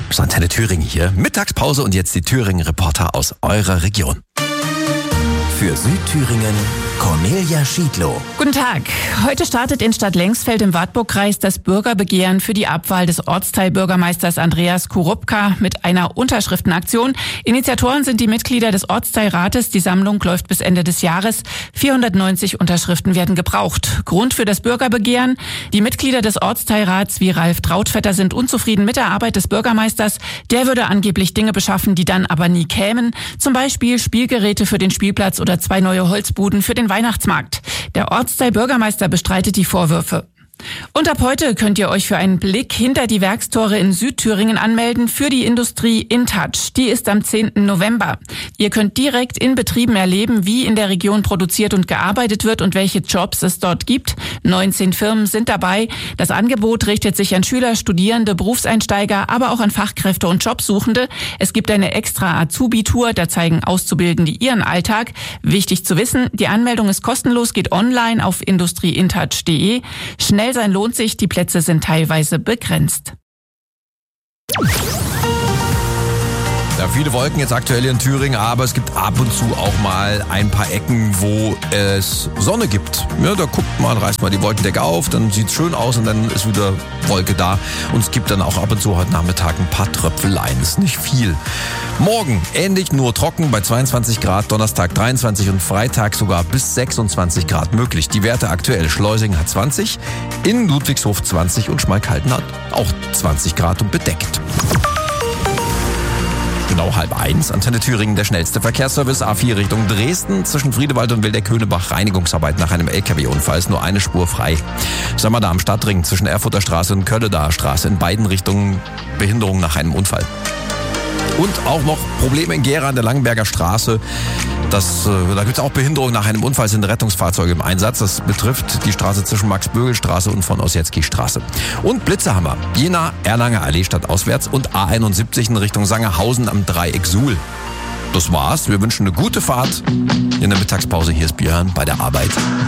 Das ist Antenne Thüringen hier. Mittagspause und jetzt die Thüringen-Reporter aus eurer Region. Für Südthüringen Cornelia Schiedlow. Guten Tag. Heute startet in Stadt Lengsfeld im Wartburgkreis das Bürgerbegehren für die Abwahl des Ortsteilbürgermeisters Andreas Kurupka mit einer Unterschriftenaktion. Initiatoren sind die Mitglieder des Ortsteilrates. Die Sammlung läuft bis Ende des Jahres. 490 Unterschriften werden gebraucht. Grund für das Bürgerbegehren: die Mitglieder des Ortsteilrats wie Ralf Trautvetter sind unzufrieden mit der Arbeit des Bürgermeisters. Der würde angeblich Dinge beschaffen, die dann aber nie kämen. Zum Beispiel Spielgeräte für den Spielplatz oder 2 neue Holzbuden für den Weihnachtsmarkt. Der Ortsteilbürgermeister bestreitet die Vorwürfe. Und ab heute könnt ihr euch für einen Blick hinter die Werkstore in Südthüringen anmelden für die Industrie InTouch. Die ist am 10. November. Ihr könnt direkt in Betrieben erleben, wie in der Region produziert und gearbeitet wird und welche Jobs es dort gibt. 19 Firmen sind dabei. Das Angebot richtet sich an Schüler, Studierende, Berufseinsteiger, aber auch an Fachkräfte und Jobsuchende. Es gibt eine extra Azubi-Tour, da zeigen Auszubildende ihren Alltag. Wichtig zu wissen, die Anmeldung ist kostenlos, geht online auf industrieintouch.de. Schnell sein lohnt sich, die Plätze sind teilweise begrenzt. Ja, viele Wolken jetzt aktuell in Thüringen, aber es gibt ab und zu auch mal ein paar Ecken, wo es Sonne gibt. Ja, da guckt man, reißt mal die Wolkendecke auf, dann sieht's schön aus und dann ist wieder Wolke da. Und es gibt dann auch ab und zu heute Nachmittag ein paar Tröpfeleien. Ist nicht viel. Morgen ähnlich, nur trocken bei 22 Grad, Donnerstag 23 und Freitag sogar bis 26 Grad möglich. Die Werte aktuell: Schleusing hat 20, in Ludwigshof 20 und Schmalkalden hat auch 20 Grad und bedeckt. Genau 12:30, Antenne Thüringen, der schnellste Verkehrsservice. A4 Richtung Dresden, zwischen Friedewald und Wildeck-Höhnebach Reinigungsarbeit nach einem LKW-Unfall, ist nur eine Spur frei. Sommerda am Stadtring, zwischen Erfurter Straße und Kölledaer Straße, in beiden Richtungen Behinderung nach einem Unfall. Und auch noch Probleme in Gera an der Langenberger Straße. Da gibt es auch Behinderung nach einem Unfall, sind Rettungsfahrzeuge im Einsatz. Das betrifft die Straße zwischen Max-Bögel-Straße und von Ossietzky-Straße. Und Blitzehammer, Jena, Erlanger Allee stadtauswärts und A71 in Richtung Sangerhausen am Dreieck Suhl. Das war's. Wir wünschen eine gute Fahrt. In der Mittagspause, hier ist Björn bei der Arbeit.